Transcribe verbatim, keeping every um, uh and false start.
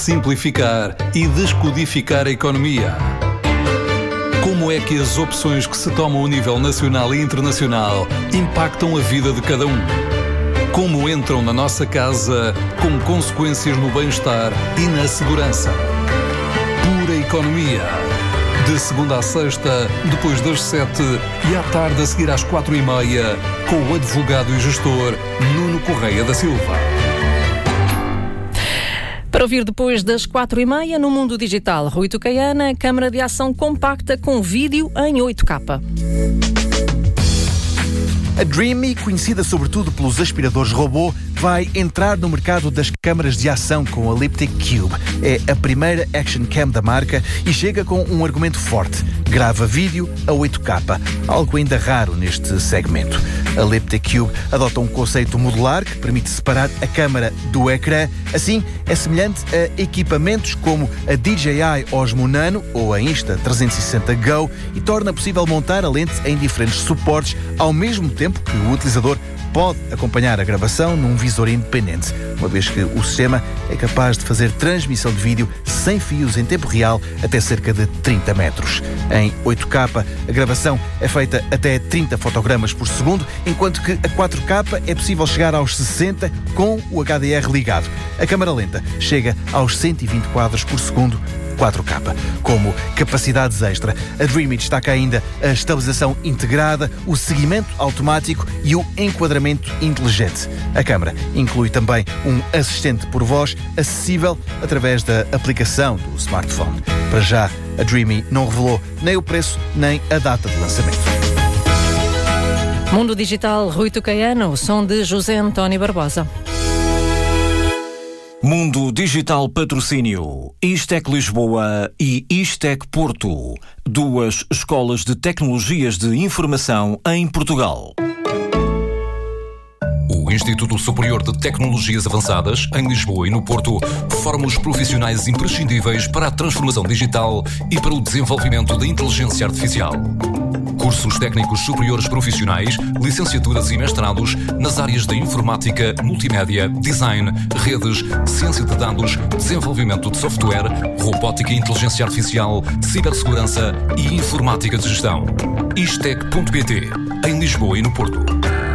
Simplificar e descodificar a economia. Como é que as opções que se tomam a nível nacional e internacional impactam a vida de cada um? Como entram na nossa casa com consequências no bem-estar e na segurança? Pura Economia. De segunda à sexta, depois das sete e à tarde a seguir às quatro e meia, com o advogado e gestor Nuno Correia da Silva. Para ouvir depois das quatro e meia, no Mundo Digital, Rui Tucaiana, câmara de ação compacta com vídeo em oito K. A Dreamy, conhecida sobretudo pelos aspiradores robô, vai entrar no mercado das câmaras de ação com a Elliptic Cube. É a primeira action cam da marca e chega com um argumento forte. Grava vídeo a oito K, algo ainda raro neste segmento. A Elliptic Cube adota um conceito modular que permite separar a câmara do ecrã. Assim, é semelhante a equipamentos como a D J I Osmo Nano ou a Insta trezentos e sessenta Go e torna possível montar a lente em diferentes suportes ao mesmo tempo que o utilizador pode acompanhar a gravação num visor independente, uma vez que o sistema é capaz de fazer transmissão de vídeo sem fios em tempo real até cerca de trinta metros. Em oito K, a gravação é feita até trinta fotogramas por segundo, enquanto que a quatro K é possível chegar aos sessenta com o H D R ligado. A câmara lenta chega aos cento e vinte quadros por segundo, quatro K. Como capacidades extra, a Dreamy destaca ainda a estabilização integrada, o seguimento automático e o enquadramento inteligente. A câmara inclui também um assistente por voz acessível através da aplicação do smartphone. Para já, a Dreamy não revelou nem o preço nem a data de lançamento. Mundo Digital, Rui Tucaiana, o som de José António Barbosa. Mundo Digital Patrocínio, Istec Lisboa e Istec Porto, duas escolas de tecnologias de informação em Portugal. O Instituto Superior de Tecnologias Avançadas, em Lisboa e no Porto, forma os profissionais imprescindíveis para a transformação digital e para o desenvolvimento da inteligência artificial. Cursos técnicos superiores profissionais, licenciaturas e mestrados nas áreas da informática, multimédia, design, redes, ciência de dados, desenvolvimento de software, robótica e inteligência artificial, cibersegurança e informática de gestão. Istec ponto pt, em Lisboa e no Porto.